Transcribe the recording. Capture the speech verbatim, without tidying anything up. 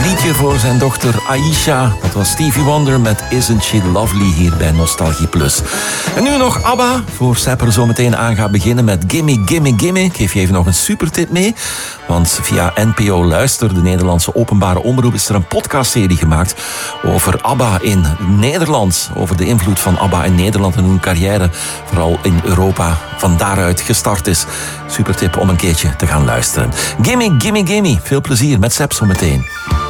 liedje voor zijn dochter Aisha. Dat was Stevie Wonder met Isn't She Lovely hier bij Nostalgie Plus. En nu nog ABBA, voor Sepper zo meteen aan gaat beginnen met Gimme, Gimme, Gimme. Ik geef je even nog een supertip mee. Want via N P O Luister, de Nederlandse openbare omroep, is er een podcastserie gemaakt over ABBA in Nederland. Over de invloed van ABBA in Nederland en hoe hun carrière vooral in Europa van daaruit gestart is. Supertip om een keertje te gaan luisteren. Gimme, Gimme, Gimme. Veel plezier met Sepp zo meteen.